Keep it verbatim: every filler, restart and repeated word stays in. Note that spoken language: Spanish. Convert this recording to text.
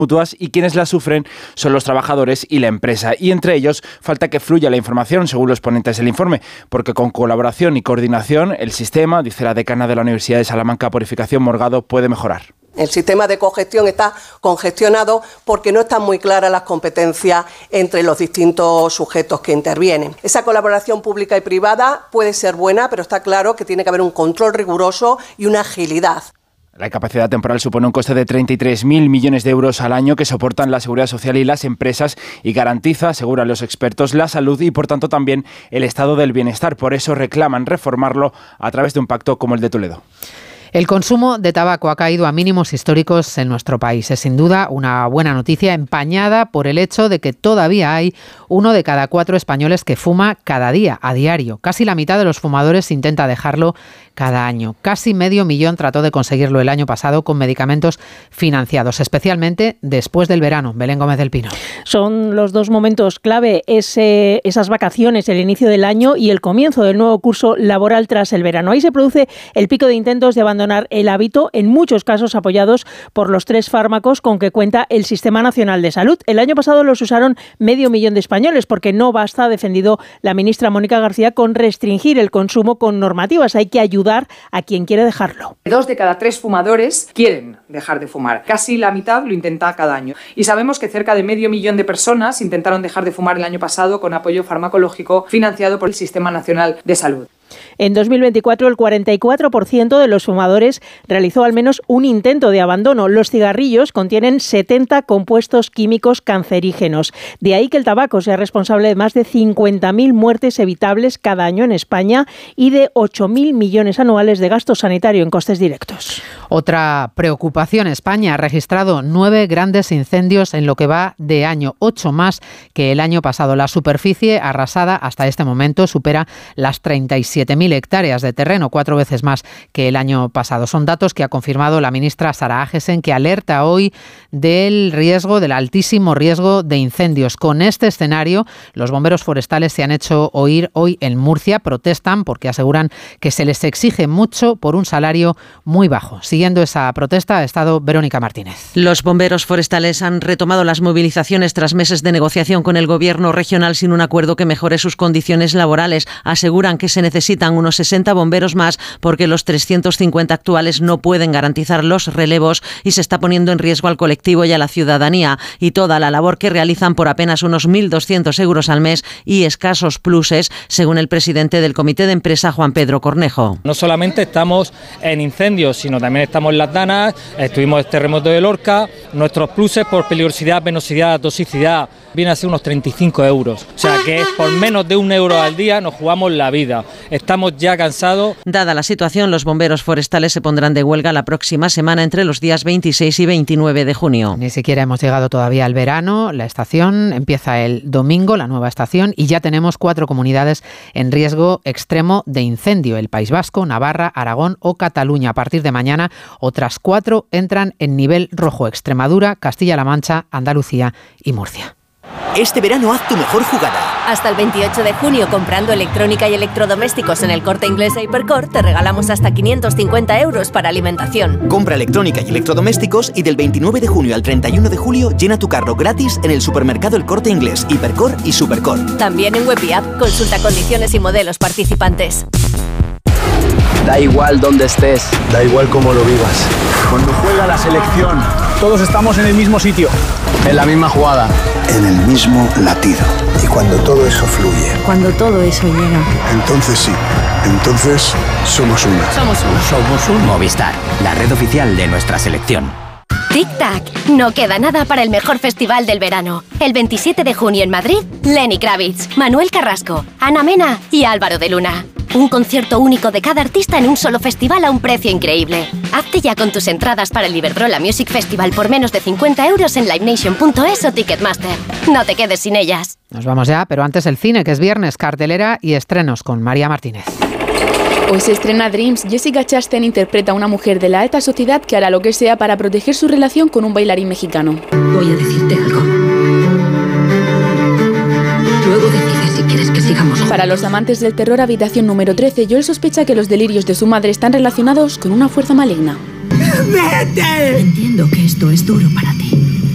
mutuas y quienes las sufren son los trabajadores y la empresa. Y entre ellos falta que fluya la información, según los ponentes del informe, porque con colaboración y coordinación el sistema, dice la decana de la Universidad de Salamanca, Purificación Morgado, puede mejorar. El sistema de cogestión está congestionado porque no están muy claras las competencias entre los distintos sujetos que intervienen. Esa colaboración pública y privada puede ser buena, pero está claro que tiene que haber un control riguroso y una agilidad. La incapacidad temporal supone un coste de treinta y tres mil millones de euros al año que soportan la Seguridad Social y las empresas y garantiza, aseguran los expertos, la salud y por tanto también el estado del bienestar. Por eso reclaman reformarlo a través de un pacto como el de Toledo. El consumo de tabaco ha caído a mínimos históricos en nuestro país. Es sin duda una buena noticia, empañada por el hecho de que todavía hay uno de cada cuatro españoles que fuma cada día, a diario. Casi la mitad de los fumadores intenta dejarlo cada año. Casi medio millón trató de conseguirlo el año pasado con medicamentos financiados, especialmente después del verano. Belén Gómez del Pino. Son los dos momentos clave, ese, esas vacaciones, el inicio del año y el comienzo del nuevo curso laboral tras el verano. Ahí se produce el pico de intentos de abandonar el hábito, en muchos casos apoyados por los tres fármacos con que cuenta el Sistema Nacional de Salud. El año pasado los usaron medio millón de españoles porque no basta, ha defendido la ministra Mónica García, con restringir el consumo con normativas. Hay que ayudar a quien quiere dejarlo. Dos de cada tres fumadores quieren dejar de fumar. Casi la mitad lo intenta cada año. Y sabemos que cerca de medio millón de personas intentaron dejar de fumar el año pasado con apoyo farmacológico financiado por el Sistema Nacional de Salud. En dos mil veinticuatro, el cuarenta y cuatro por ciento de los fumadores realizó al menos un intento de abandono. Los cigarrillos contienen setenta compuestos químicos cancerígenos. De ahí que el tabaco sea responsable de más de cincuenta mil muertes evitables cada año en España y de ocho mil millones anuales de gasto sanitario en costes directos. Otra preocupación: España ha registrado nueve grandes incendios en lo que va de año, ocho más que el año pasado. La superficie arrasada hasta este momento supera las treinta y siete mil hectáreas de terreno, cuatro veces más que el año pasado. Son datos que ha confirmado la ministra Sara Agesen, que alerta hoy del riesgo, del altísimo riesgo de incendios. Con este escenario, los bomberos forestales se han hecho oír hoy en Murcia. Protestan porque aseguran que se les exige mucho por un salario muy bajo. Siguiendo esa protesta ha estado Verónica Martínez. Los bomberos forestales han retomado las movilizaciones tras meses de negociación con el gobierno regional sin un acuerdo que mejore sus condiciones laborales. Aseguran que se necesitan unos sesenta bomberos más porque los trescientos cincuenta actuales no pueden garantizar los relevos y se está poniendo en riesgo al colectivo y a la ciudadanía, y toda la labor que realizan por apenas unos mil doscientos euros al mes y escasos pluses, según el presidente del Comité de Empresa, Juan Pedro Cornejo. No solamente estamos en incendios, sino también estamos en las danas, estuvimos en terremoto de Lorca. Nuestros pluses por peligrosidad, penosidad, toxicidad viene a ser unos treinta y cinco euros. O sea que por menos de un euro al día nos jugamos la vida. Estamos ya cansados. Dada la situación, los bomberos forestales se pondrán de huelga la próxima semana entre los días veintiséis y veintinueve de junio. Ni siquiera hemos llegado todavía al verano. La estación empieza el domingo, la nueva estación, y ya tenemos cuatro comunidades en riesgo extremo de incendio: el País Vasco, Navarra, Aragón o Cataluña. A partir de mañana, otras cuatro entran en nivel rojo: Extremadura, Castilla-La Mancha, Andalucía y Murcia. Este verano haz tu mejor jugada. Hasta el veintiocho de junio, comprando electrónica y electrodomésticos en el Corte Inglés e Hipercor, te regalamos hasta quinientos cincuenta euros para alimentación. Compra electrónica y electrodomésticos y del veintinueve de junio al treinta y uno de julio llena tu carro gratis en el supermercado El Corte Inglés, Hipercor y Supercor. También en web y app. Consulta condiciones y modelos participantes. Da igual dónde estés, da igual cómo lo vivas. Cuando juega la selección, todos estamos en el mismo sitio, en la misma jugada, en el mismo latido. Y cuando todo eso fluye, cuando todo eso llega, entonces sí, entonces somos una. Somos una. Somos un Movistar, la red oficial de nuestra selección. Tic Tac, no queda nada para el mejor festival del verano. El veintisiete de junio en Madrid, Lenny Kravitz, Manuel Carrasco, Ana Mena y Álvaro de Luna. Un concierto único de cada artista en un solo festival a un precio increíble. Hazte ya con tus entradas para el Iberdrola Music Festival por menos de cincuenta euros en live nation punto es o Ticketmaster. No te quedes sin ellas. Nos vamos ya, pero antes el cine, que es viernes, cartelera y estrenos con María Martínez. Hoy se estrena Dreams. Jessica Chastain interpreta a una mujer de la alta sociedad que hará lo que sea para proteger su relación con un bailarín mexicano. Voy a decirte algo. Luego decides si quieres que sigamos juntos. Para los amantes del terror, habitación número trece, Joel sospecha que los delirios de su madre están relacionados con una fuerza maligna. ¡Vete! Entiendo que esto es duro para ti.